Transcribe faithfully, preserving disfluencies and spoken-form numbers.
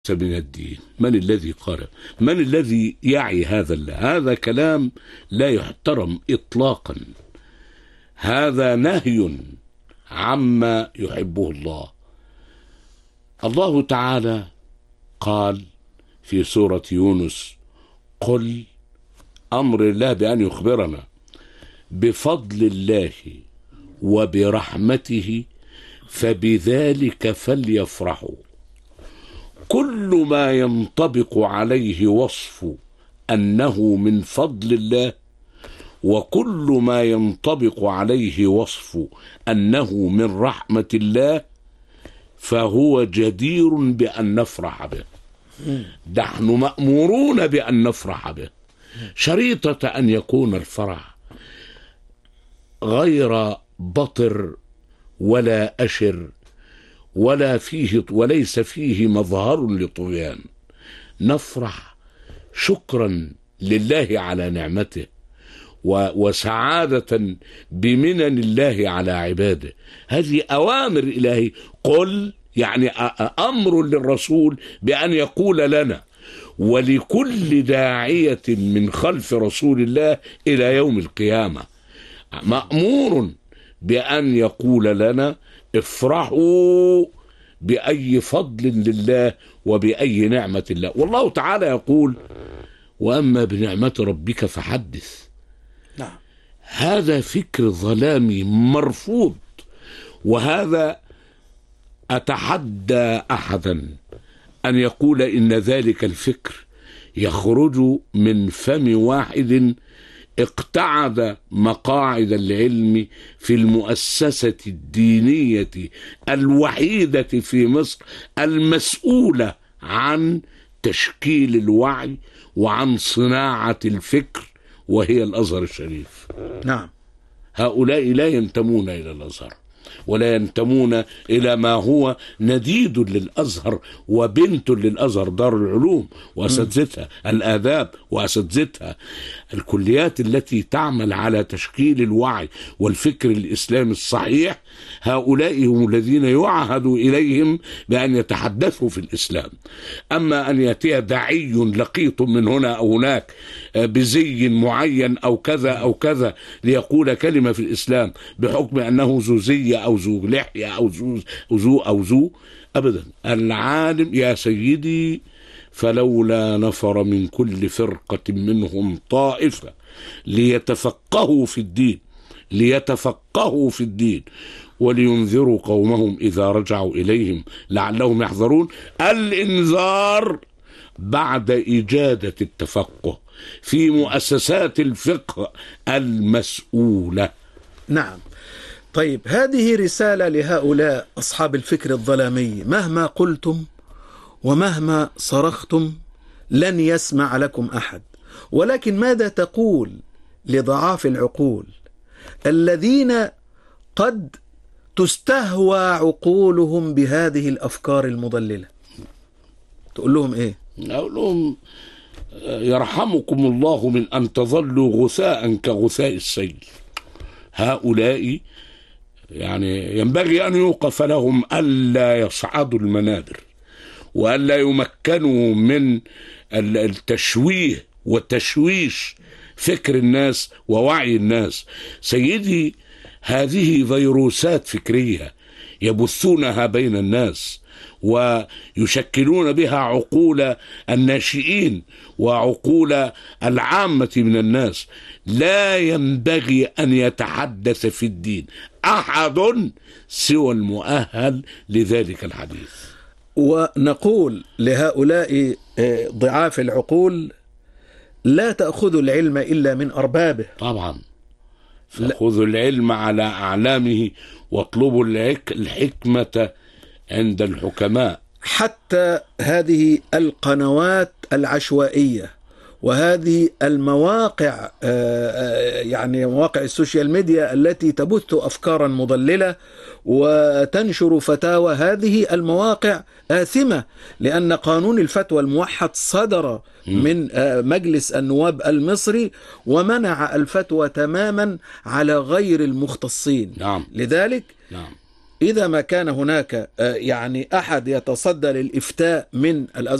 من الدين. من الذي قال؟ من الذي يعي هذا؟ هذا كلام لا يحترم إطلاقا. هذا نهي عما يحبه الله. الله تعالى قال في سورة يونس: قل أمر الله بأن يخبرنا بفضل الله وبرحمته فبذلك فليفرحوا. كل ما ينطبق عليه وصف أنه من فضل الله وكل ما ينطبق عليه وصف أنه من رحمة الله فهو جدير بأن نفرح به. نحن مأمورون بأن نفرح به، شريطة أن يكون الفرح غير بطر ولا أشر ولا فيه وليس فيه مظهر لطغيان. نفرح شكرا لله على نعمته وسعادة بمنن الله على عباده. هذه أوامر إلهي. قل يعني أمر للرسول بأن يقول لنا ولكل داعية من خلف رسول الله إلى يوم القيامة مأمور بأن يقول لنا افرحوا بأي فضل لله وبأي نعمة الله. والله تعالى يقول: وأما بنعمة ربك فحدث. نعم. هذا فكر ظلامي مرفوض، وهذا أتحدى أحدا أن يقول إن ذلك الفكر يخرج من فم واحد اقتعد مقاعد العلم في المؤسسة الدينية الوحيدة في مصر المسؤولة عن تشكيل الوعي وعن صناعة الفكر، وهي الأزهر الشريف. نعم. هؤلاء لا ينتمون إلى الأزهر ولا ينتمون إلى ما هو نديد للأزهر وبنت للأزهر، دار العلوم وأساتذتها، الآداب وأساتذتها، الكليات التي تعمل على تشكيل الوعي والفكر الإسلامي الصحيح. هؤلاء هم الذين يعهد إليهم بأن يتحدثوا في الإسلام. أما أن يأتي داعي لقيط من هنا أو هناك بزي معين أو كذا أو كذا ليقول كلمة في الإسلام بحكم أنه ذو زي أو ذو لحية أو ذو أو ذو أو ذو أبدا. العالم يا سيدي: فلولا نفر من كل فرقة منهم طائفة ليتفقهوا في الدين ليتفقهوا في الدين ولينذروا قومهم إذا رجعوا إليهم لعلهم يحذرون. الإنذار بعد إجادة التفقه في مؤسسات الفقه المسؤولة. نعم. طيب، هذه رسالة لهؤلاء أصحاب الفكر الظلامي: مهما قلتم ومهما صرختم لن يسمع لكم أحد. ولكن ماذا تقول لضعاف العقول الذين قد تستهوى عقولهم بهذه الأفكار المضللة؟ تقول لهم إيه؟ أقول لهم: يرحمكم الله من أن تظلوا غثاء كغثاء السيل. هؤلاء يعني ينبغي أن يوقف لهم ألا يصعدوا المنابر وألا يمكنوا من التشويه وتشويش فكر الناس ووعي الناس. سيدي، هذه فيروسات فكرية يبثونها بين الناس ويشكلون بها عقول الناشئين وعقول العامة من الناس. لا ينبغي أن يتحدث في الدين أحد سوى المؤهل لذلك الحديث. ونقول لهؤلاء ضعاف العقول: لا تأخذوا العلم إلا من أربابه. طبعا، فخذوا العلم على أعلامه واطلبوا الحكمة عند الحكماء. حتى هذه القنوات العشوائية وهذه المواقع يعني مواقع السوشيال ميديا التي تبث أفكارا مضللة وتنشر فتاوى، هذه المواقع آثمة، لأن قانون الفتوى الموحد صدر من مجلس النواب المصري ومنع الفتوى تماما على غير المختصين. نعم. لذلك نعم. إذا ما كان هناك آه، يعني أحد يتصدى للإفتاء من الأزهر